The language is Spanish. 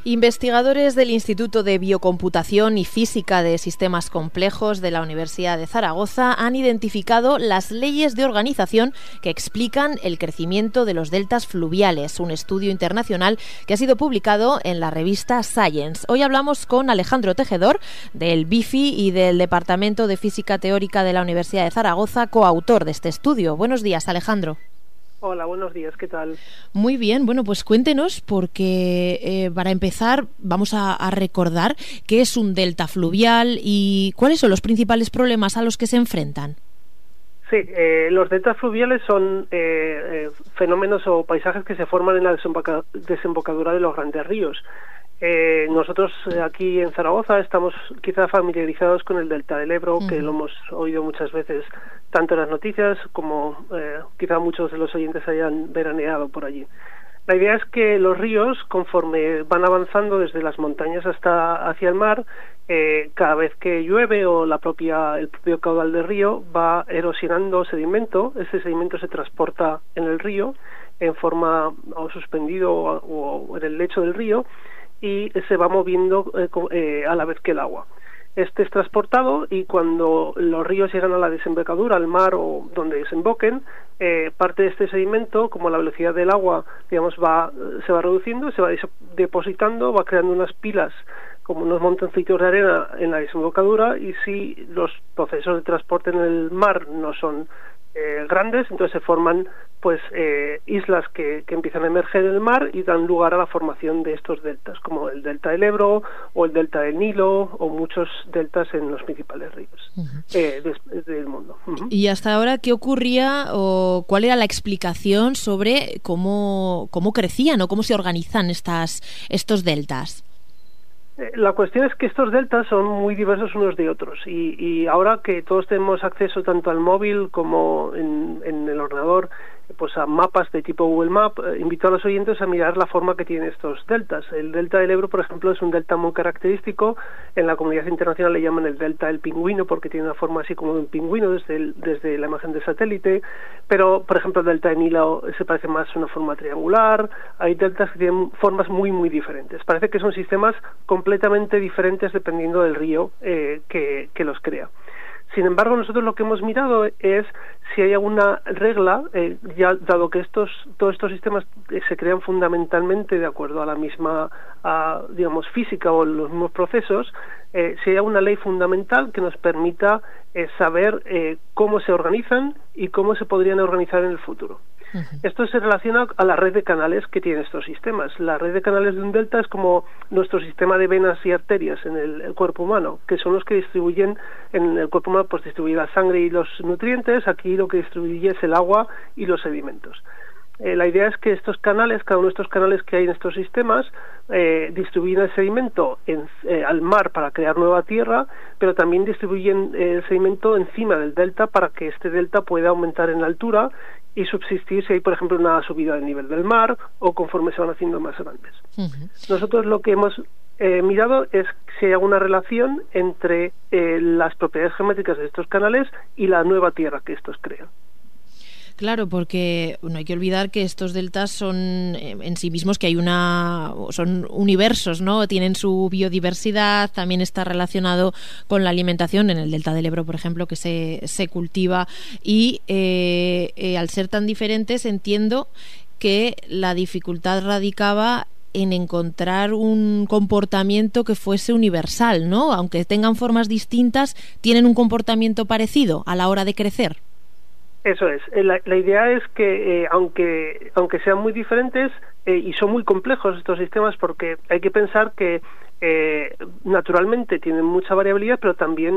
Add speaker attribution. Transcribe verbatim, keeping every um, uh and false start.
Speaker 1: Investigadores del Instituto de Biocomputación y Física de Sistemas Complejos de la Universidad de Zaragoza han identificado las leyes de organización que explican el crecimiento de los deltas fluviales, un estudio internacional que ha sido publicado en la revista Science. Hoy hablamos con Alejandro Tejedor, del B I F I y del Departamento de Física Teórica de la Universidad de Zaragoza, coautor de este estudio. Buenos días, Alejandro.
Speaker 2: Hola, buenos días, ¿qué tal?
Speaker 1: Muy bien, bueno, pues cuéntenos, porque eh, para empezar vamos a, a recordar qué es un delta fluvial y cuáles son los principales problemas a los que se enfrentan.
Speaker 2: Sí, eh, los deltas fluviales son eh, eh, fenómenos o paisajes que se forman en la desemboca desembocadura de los grandes ríos. Eh, nosotros eh, aquí en Zaragoza estamos quizá familiarizados con el delta del Ebro, uh-huh. que lo hemos oído muchas veces, tanto en las noticias como eh, quizá muchos de los oyentes hayan veraneado por allí. La idea es que los ríos, conforme van avanzando desde las montañas hasta hacia el mar, eh, cada vez que llueve o la propia el propio caudal del río va erosionando sedimento. Ese sedimento se transporta en el río en forma o suspendido o, o en el lecho del río, y se va moviendo eh, eh, a la vez que el agua. Este es transportado y cuando los ríos llegan a la desembocadura, al mar o donde desemboquen, eh, parte de este sedimento, como la velocidad del agua, digamos, va se va reduciendo, se va depositando, va creando unas pilas como unos montoncitos de arena en la desembocadura, y si los procesos de transporte en el mar no son eh, grandes, entonces se forman pues eh, islas que, que empiezan a emerger en el mar y dan lugar a la formación de estos deltas, como el delta del Ebro o el delta del Nilo o muchos deltas en los principales ríos uh-huh. eh, de, del mundo. Uh-huh.
Speaker 1: ¿Y hasta ahora qué ocurría o cuál era la explicación sobre cómo, cómo crecían o cómo se organizan estas, estos deltas?
Speaker 2: La cuestión es que estos deltas son muy diversos unos de otros, y, y ahora que todos tenemos acceso tanto al móvil como en, en el ordenador, pues a mapas de tipo Google Map, eh, invito a los oyentes a mirar la forma que tienen estos deltas. El delta del Ebro, por ejemplo, es un delta muy característico. En la comunidad internacional le llaman el delta del pingüino porque tiene una forma así como de un pingüino desde, el, desde la imagen de satélite, pero por ejemplo el delta del Nilo se parece más a una forma triangular. Hay deltas que tienen formas muy muy diferentes. Parece que son sistemas completamente diferentes dependiendo del río eh, que, que los crea. Sin embargo, nosotros lo que hemos mirado es si hay alguna regla, eh, ya dado que estos todos estos sistemas eh, se crean fundamentalmente de acuerdo a la misma, a, digamos, física o los mismos procesos, eh, si hay alguna ley fundamental que nos permita eh, saber eh, cómo se organizan y cómo se podrían organizar en el futuro. Uh-huh. Esto se relaciona a la red de canales que tienen estos sistemas. La red de canales de un delta es como nuestro sistema de venas y arterias en el, el cuerpo humano, que son los que distribuyen en el cuerpo humano, pues distribuye la sangre y los nutrientes. Aquí lo que distribuye es el agua y los sedimentos. Eh, la idea es que estos canales, cada uno de estos canales que hay en estos sistemas, eh, distribuyen el sedimento en, eh, al mar para crear nueva tierra, pero también distribuyen eh, el sedimento encima del delta para que este delta pueda aumentar en altura y subsistir si hay, por ejemplo, una subida del nivel del mar o conforme se van haciendo más grandes. Uh-huh. Nosotros lo que hemos eh, mirado es si hay alguna relación entre eh, las propiedades geométricas de estos canales y la nueva tierra que estos crean.
Speaker 1: Claro, porque no hay que olvidar que estos deltas son eh, en sí mismos que hay una son universos, ¿no? Tienen su biodiversidad, también está relacionado con la alimentación en el delta del Ebro, por ejemplo, que se, se cultiva y eh, eh, al ser tan diferentes entiendo que la dificultad radicaba en encontrar un comportamiento que fuese universal, ¿no? Aunque tengan formas distintas, tienen un comportamiento parecido a la hora de crecer.
Speaker 2: Eso es. La, la idea es que, eh, aunque aunque sean muy diferentes, eh, y son muy complejos estos sistemas, porque hay que pensar que eh, naturalmente tienen mucha variabilidad, pero también